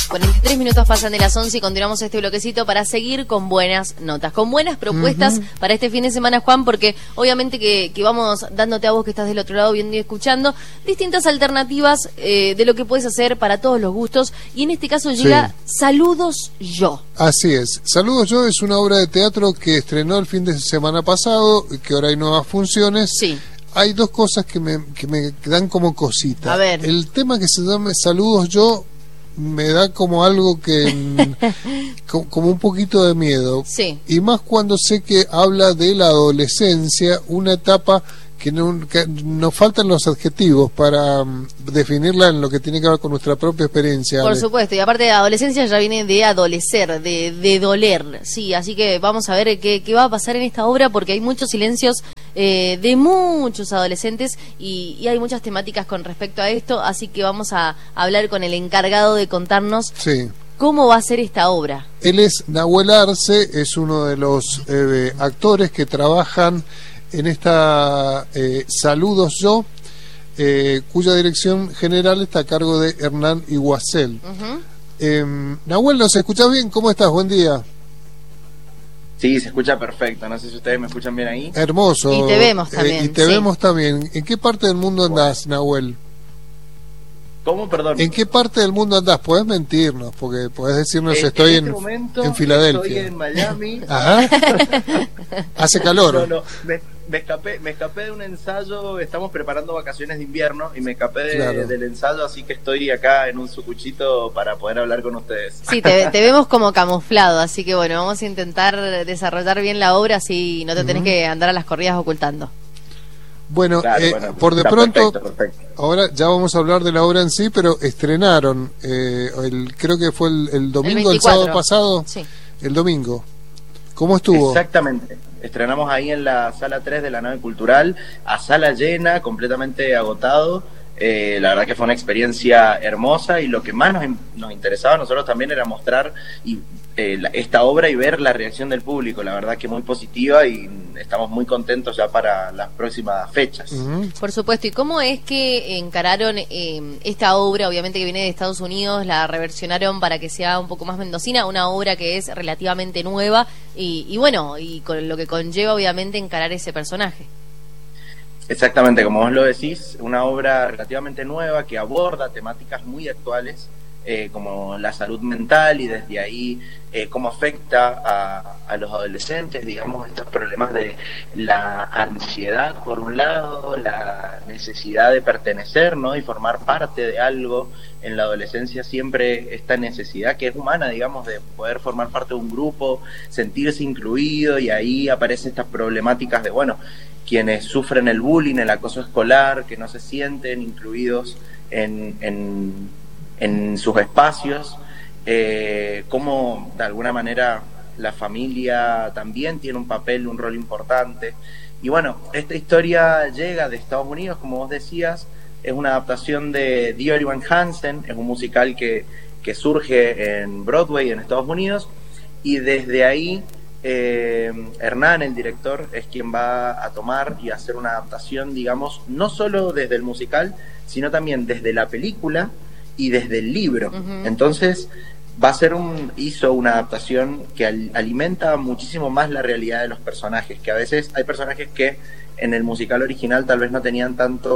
43 minutos pasan de las 11 y continuamos este bloquecito para seguir con buenas notas, con buenas propuestas para este fin de semana, Juan, porque obviamente que vamos dándote a vos que estás del otro lado viendo y escuchando distintas alternativas de lo que puedes hacer para todos los gustos, y en este caso llega Saludos Yo. Así es, Saludos Yo es una obra de teatro que estrenó el fin de semana pasado, que ahora hay nuevas funciones. Sí. Hay dos cosas que me dan como cosita. A ver. El tema que se llama Saludos Yo me da como algo que como un poquito de miedo. Sí. Y más cuando sé que habla de la adolescencia, una etapa que nos faltan los adjetivos para definirla en lo que tiene que ver con nuestra propia experiencia. Por supuesto, y aparte de adolescencia ya viene de adolecer, de doler, sí, así que vamos a ver qué va a pasar en esta obra, porque hay muchos silencios de muchos adolescentes y hay muchas temáticas con respecto a esto, así que vamos a hablar con el encargado de contarnos cómo va a ser esta obra. Él es Nahuel Arce, es uno de los actores que trabajan en esta Saludos Yo, cuya dirección general está a cargo de Hernán Iguacel. Nahuel, ¿nos escuchás bien? ¿Cómo estás? Buen día. Sí, se escucha perfecto. No sé si ustedes me escuchan bien ahí. Hermoso. Y te vemos también. Y te vemos también. ¿En qué parte del mundo andás, Nahuel? ¿Cómo? Perdón. ¿En qué parte del mundo andás? Podés mentirnos, porque podés decirnos estoy en este momento en Filadelfia. Estoy en Miami. Ajá. Hace calor. No, me escapé de un ensayo. Estamos preparando vacaciones de invierno y me escapé del ensayo, así que estoy acá en un sucuchito para poder hablar con ustedes. Sí, te vemos como camuflado, así que bueno, vamos a intentar desarrollar bien la obra, así no te tenés que andar a las corridas ocultando. Bueno, claro, por de pronto, perfecto. Ahora ya vamos a hablar de la obra en sí, pero estrenaron, creo que fue el domingo, el sábado pasado, el domingo. ¿Cómo estuvo? Exactamente. Estrenamos ahí en la sala 3 de la nave cultural, a sala llena, completamente agotado. La verdad que fue una experiencia hermosa, y lo que más nos interesaba a nosotros también era mostrar esta obra y ver la reacción del público. La verdad que muy positiva, y estamos muy contentos ya para las próximas fechas. Por supuesto. ¿Y cómo es que encararon esta obra? Obviamente que viene de Estados Unidos, la reversionaron para que sea un poco más mendocina, una obra que es relativamente nueva y bueno, y con lo que conlleva obviamente encarar ese personaje. Exactamente, como vos lo decís, una obra relativamente nueva que aborda temáticas muy actuales, como la salud mental, y desde ahí cómo afecta a los adolescentes, digamos, estos problemas de la ansiedad por un lado, la necesidad de pertenecer, ¿no? Y formar parte de algo. En la adolescencia siempre esta necesidad que es humana, digamos, de poder formar parte de un grupo, sentirse incluido, y ahí aparecen estas problemáticas de, bueno, quienes sufren el bullying, el acoso escolar, que no se sienten incluidos en sus espacios, cómo de alguna manera la familia también tiene un papel, un rol importante. Y bueno, esta historia llega de Estados Unidos, como vos decías, es una adaptación de Dear Evan Hansen, es un musical que surge en Broadway en Estados Unidos, y desde ahí Hernán, el director, es quien va a tomar y hacer una adaptación, digamos, no solo desde el musical, sino también desde la película y desde el libro. Entonces hizo una adaptación que alimenta muchísimo más la realidad de los personajes, que a veces hay personajes que en el musical original tal vez no tenían tanta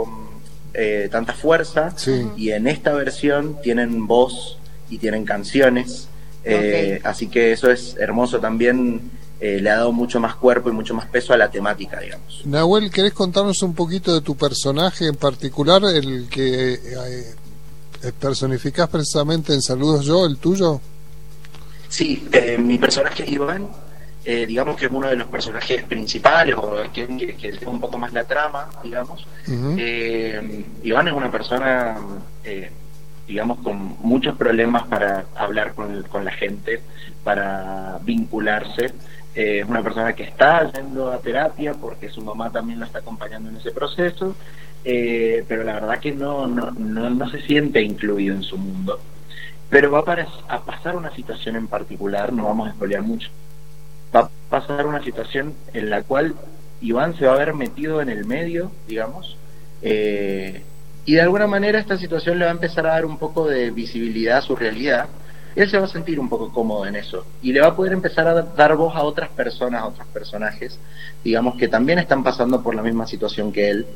fuerza, y en esta versión tienen voz y tienen canciones. Así que eso es hermoso también, le ha dado mucho más cuerpo y mucho más peso a la temática, digamos. Nahuel, ¿querés contarnos un poquito de tu personaje en particular, el que personificás precisamente en Saludos Yo, el tuyo? Sí, mi personaje es Iván, digamos que es uno de los personajes principales, o que tiene un poco más la trama, digamos. Iván es una persona digamos, con muchos problemas para hablar con la gente, para vincularse. Es una persona que está yendo a terapia porque su mamá también la está acompañando en ese proceso, pero la verdad que no se siente incluido en su mundo. Pero va a pasar una situación en particular, no vamos a spoilear mucho, va a pasar una situación en la cual Iván se va a ver metido en el medio, digamos, y de alguna manera esta situación le va a empezar a dar un poco de visibilidad a su realidad. Él se va a sentir un poco cómodo en eso y le va a poder empezar a dar voz a otras personas, a otros personajes, digamos, que también están pasando por la misma situación que él.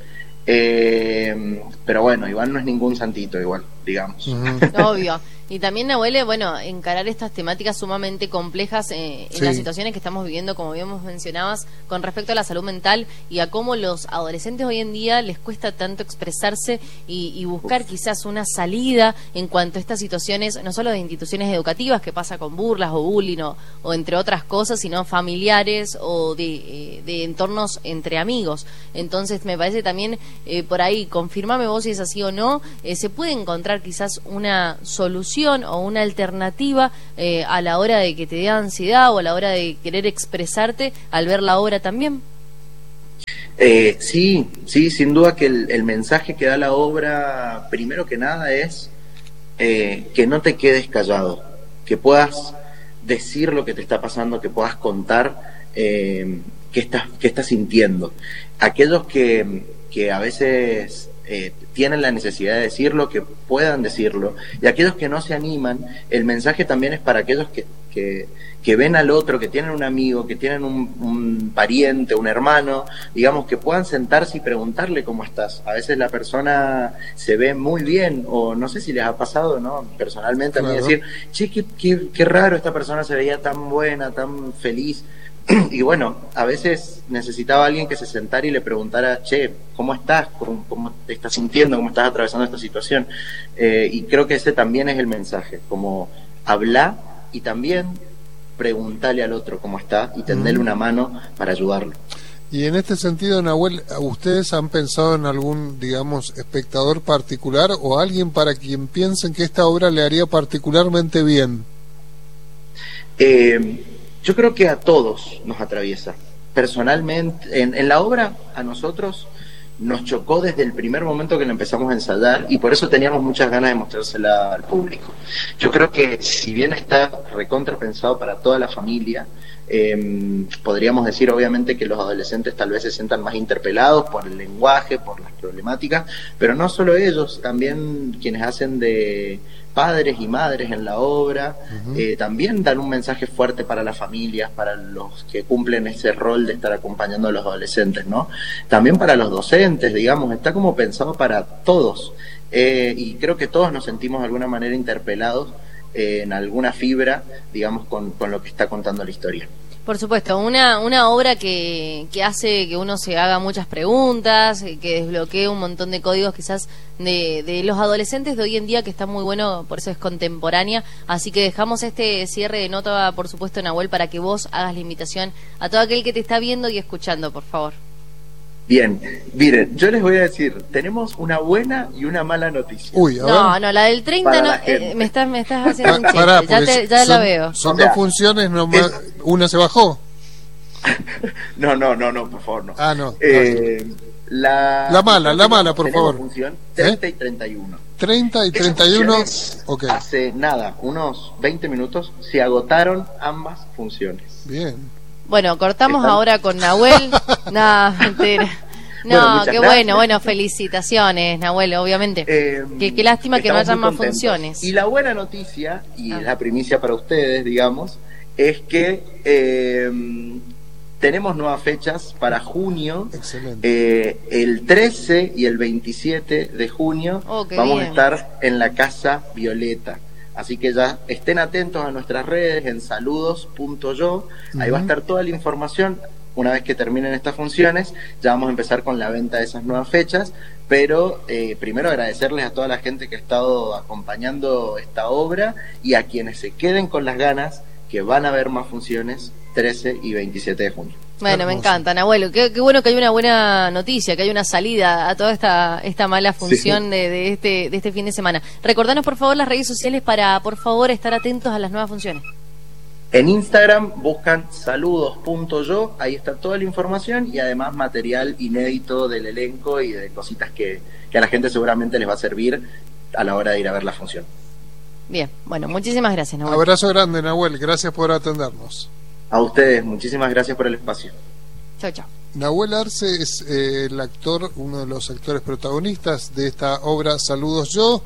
Pero bueno, Iván no es ningún santito igual, digamos. Obvio. Y también, Nahuel, bueno, encarar estas temáticas sumamente complejas en las situaciones que estamos viviendo, como habíamos mencionabas, con respecto a la salud mental y a cómo los adolescentes hoy en día les cuesta tanto expresarse y buscar quizás una salida en cuanto a estas situaciones, no solo de instituciones educativas, que pasa con burlas o bullying o entre otras cosas, sino familiares o de entornos entre amigos. Entonces, me parece también, por ahí, confirmame vos si es así o no, se puede encontrar quizás una solución o una alternativa a la hora de que te dé ansiedad o a la hora de querer expresarte al ver la obra también. Sí, sin duda que el mensaje que da la obra, primero que nada, es que no te quedes callado, que puedas decir lo que te está pasando, que puedas contar qué estás sintiendo. Aquellos que a veces tienen la necesidad de decirlo, que puedan decirlo, y aquellos que no se animan, el mensaje también es para aquellos que ven al otro, que tienen un amigo, que tienen un pariente, un hermano, digamos, que puedan sentarse y preguntarle cómo estás. A veces la persona se ve muy bien, o no sé si les ha pasado, ¿no? Personalmente, a mí decir, che, qué raro, esta persona se veía tan buena, tan feliz. Y bueno, a veces necesitaba alguien que se sentara y le preguntara, che, ¿cómo estás? ¿Cómo te estás sintiendo? ¿Cómo estás atravesando esta situación? Y creo que ese también es el mensaje, como hablar y también preguntarle al otro cómo está y tenderle una mano para ayudarlo. Y en este sentido, Nahuel, ¿ustedes han pensado en algún, digamos, espectador particular o alguien para quien piensen que esta obra le haría particularmente bien? Yo creo que a todos nos atraviesa. Personalmente, en la obra a nosotros nos chocó desde el primer momento que la empezamos a ensayar y por eso teníamos muchas ganas de mostrársela al público. Yo creo que si bien está recontra pensado para toda la familia, podríamos decir obviamente que los adolescentes tal vez se sientan más interpelados por el lenguaje, por las problemáticas, pero no solo ellos, también quienes hacen de padres y madres en la obra, también dan un mensaje fuerte para las familias, para los que cumplen ese rol de estar acompañando a los adolescentes, ¿no? También para los docentes, digamos, está como pensado para todos, y creo que todos nos sentimos de alguna manera interpelados en alguna fibra, digamos, con lo que está contando la historia. Por supuesto, una obra que hace que uno se haga muchas preguntas, que desbloquee un montón de códigos quizás de los adolescentes de hoy en día, que está muy bueno, por eso es contemporánea. Así que dejamos este cierre de nota, por supuesto, Nahuel, para que vos hagas la invitación a todo aquel que te está viendo y escuchando, por favor. Bien, miren, yo les voy a decir, tenemos una buena y una mala noticia. Uy, no, la del 30 no, me estás haciendo un chiste, ya la veo. Son dos funciones, una se bajó. No, por favor, no. Ah, no. La mala, por favor. Función 30 y 31. 30 y 31, ok. Hace nada, unos 20 minutos, se agotaron ambas funciones. Bien. Bueno, cortamos ahora con Nahuel. No, mentira. No, qué bueno, felicitaciones, Nahuel, obviamente. Qué lástima que no haya más funciones. Y la buena noticia, y la primicia para ustedes, digamos, es que tenemos nuevas fechas para junio. Excelente. El 13 y el 27 de junio vamos a estar en la Casa Violeta. Así que ya estén atentos a nuestras redes en saludos.yo, ahí va a estar toda la información. Una vez que terminen estas funciones, ya vamos a empezar con la venta de esas nuevas fechas, pero primero agradecerles a toda la gente que ha estado acompañando esta obra y a quienes se queden con las ganas, que van a haber más funciones 13 y 27 de junio. Bueno, me encanta, Nahuel. Qué bueno que hay una buena noticia, que hay una salida a toda esta mala función de este fin de semana. Recordanos, por favor, las redes sociales para, por favor, estar atentos a las nuevas funciones. En Instagram buscan saludos.yo, ahí está toda la información y además material inédito del elenco y de cositas que a la gente seguramente les va a servir a la hora de ir a ver la función. Bien, bueno, muchísimas gracias, Nahuel. Abrazo grande, Nahuel, gracias por atendernos. A ustedes, muchísimas gracias por el espacio. Chau, chau. Nahuel Arce es el actor, uno de los actores protagonistas de esta obra Saludos Yo,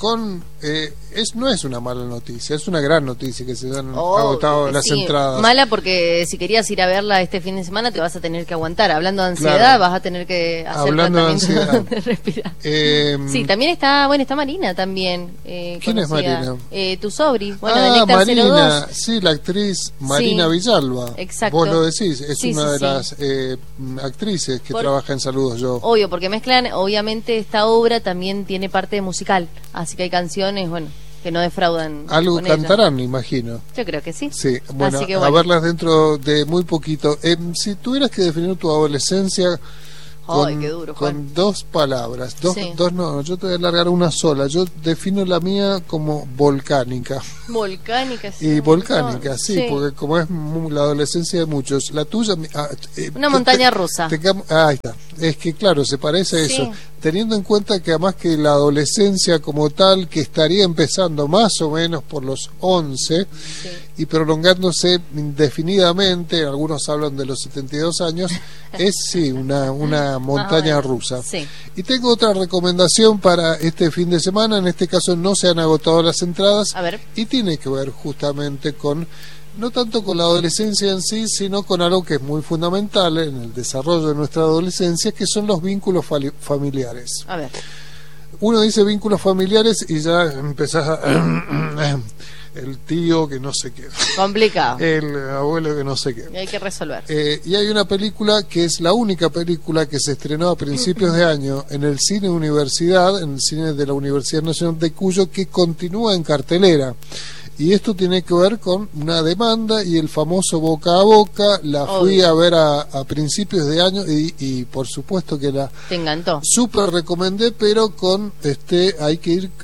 no es una mala noticia, es una gran noticia que se han agotado las entradas. Mala porque si querías ir a verla este fin de semana te vas a tener que aguantar. Hablando de ansiedad, claro, vas a tener que hacer tratamiento de respirar. Sí, también está Marina también. ¿Quién es Marina? Tu sobri, de Néctar Marina, 02. sí, la actriz Marina Villalba. Exacto. Vos lo decís, es una de las actrices que trabaja en Saludos Yo. Obvio, porque mezclan, obviamente esta obra también tiene parte musical, así que hay canciones, que no defraudan. Algo cantarán, imagino. Yo creo que sí. Sí, bueno, a verlas dentro de muy poquito. Si tuvieras que definir tu adolescencia qué duro, con dos palabras, no, yo te voy a alargar una sola. Yo defino la mía como volcánica. Volcánica, sí. Y volcánica, sí, porque como es la adolescencia de muchos, la tuya... una montaña rusa. Ahí está. Es que claro, se parece a eso. Teniendo en cuenta que además que la adolescencia como tal, que estaría empezando más o menos por los 11 y prolongándose indefinidamente, algunos hablan de los 72 años, es una montaña rusa. Y tengo otra recomendación para este fin de semana. En este caso no se han agotado las entradas, y tiene que ver justamente con, no tanto con la adolescencia en sí, sino con algo que es muy fundamental en el desarrollo de nuestra adolescencia, que son los vínculos familiares. A ver. Uno dice vínculos familiares y ya empezás a... el tío que no sé qué. Complicado. El abuelo que no sé qué. Y hay que resolver. Y hay una película que es la única película que se estrenó a principios de año en el cine universidad, en el cine de la Universidad Nacional de Cuyo, que continúa en cartelera. Y esto tiene que ver con una demanda y el famoso boca a boca. La fui a ver a principios de año y por supuesto que la... Te encantó. Súper recomendé, pero hay que ir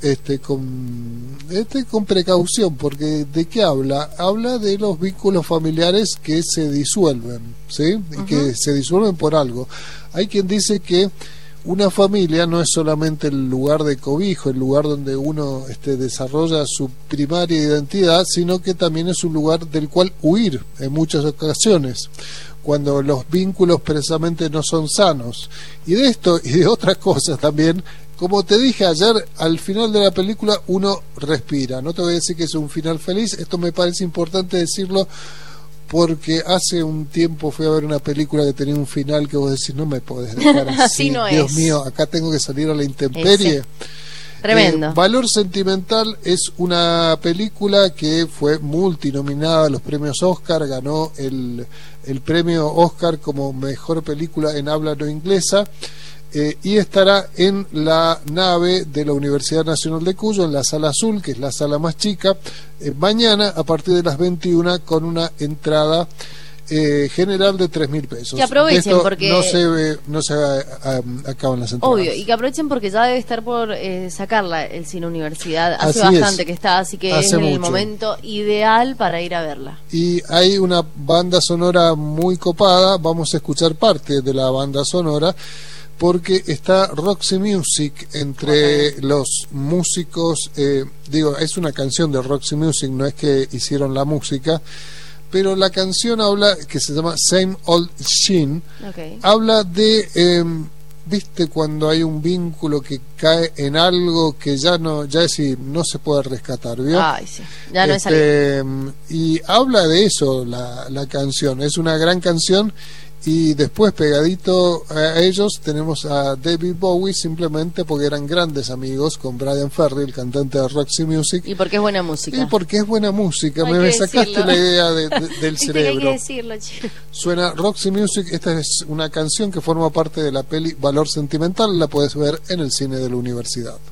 con precaución, porque ¿de qué habla? Habla de los vínculos familiares que se disuelven, ¿sí? Y que se disuelven por algo. Hay quien dice que una familia no es solamente el lugar de cobijo, el lugar donde uno desarrolla su primaria identidad, sino que también es un lugar del cual huir en muchas ocasiones, cuando los vínculos precisamente no son sanos. Y de esto y de otras cosas también, como te dije ayer, al final de la película uno respira. No te voy a decir que es un final feliz, esto me parece importante decirlo, porque hace un tiempo fui a ver una película que tenía un final que vos decís, no me podés dejar así, así no Dios mío, acá tengo que salir a la intemperie. Tremendo. Valor Sentimental es una película que fue multinominada a los premios Oscar, ganó el premio Oscar como mejor película en habla no inglesa. Y estará en la nave de la Universidad Nacional de Cuyo, en la sala azul, que es la sala más chica, mañana a partir de las 21, con una entrada general de 3.000 pesos. Que aprovechen, porque no se acaban las entradas. Obvio, y que aprovechen porque ya debe estar por sacarla el Cine Universidad. Hace bastante que está, así que es el momento ideal para ir a verla. Y hay una banda sonora muy copada, vamos a escuchar parte de la banda sonora, porque está Roxy Music entre los músicos. Es una canción de Roxy Music, no es que hicieron la música, pero la canción habla, que se llama Same Old Sheen, habla de viste cuando hay un vínculo que cae en algo que ya no se puede rescatar, ¿vio? Ya no es algo. Y habla de eso la canción, es una gran canción. Y después, pegadito a ellos, tenemos a David Bowie, simplemente porque eran grandes amigos con Brian Ferry, el cantante de Roxy Music. Y porque es buena música. Y porque es buena música. Me sacaste la idea del cerebro. Hay que decirlo, chico. Suena Roxy Music. Esta es una canción que forma parte de la peli Valor Sentimental. La puedes ver en el cine de la universidad.